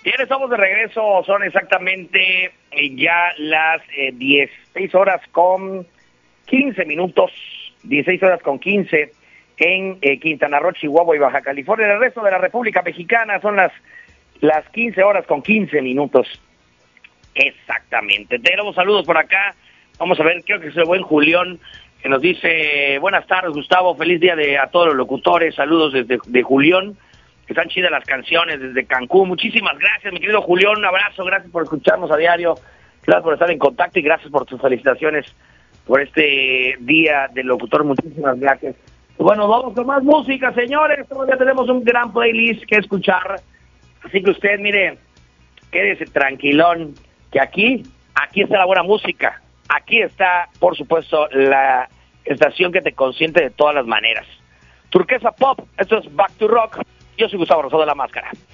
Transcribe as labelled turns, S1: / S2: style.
S1: Bien, estamos de regreso, son exactamente ya las 16 horas con 15 minutos, 16 horas con 15 en Quintana Roo, Chihuahua y Baja California. En el resto de la República Mexicana son las 15 horas con 15 minutos. Exactamente. Tenemos saludos por acá. Vamos a ver, creo que es el buen Julián, que nos dice, buenas tardes, Gustavo, feliz día a todos los locutores, saludos de Julián, que están chidas las canciones desde Cancún. Muchísimas gracias, mi querido Julián, un abrazo, gracias por escucharnos a diario, gracias por estar en contacto y gracias por tus felicitaciones por este día del locutor, muchísimas gracias. Bueno, vamos con más música, señores, todavía tenemos un gran playlist que escuchar, así que usted, mire, quédese tranquilón, que aquí está la buena música. Aquí está, por supuesto, la estación que te consiente de todas las maneras. Turquesa Pop, esto es Back to Rock. Yo soy Gustavo Rosado de La Máscara.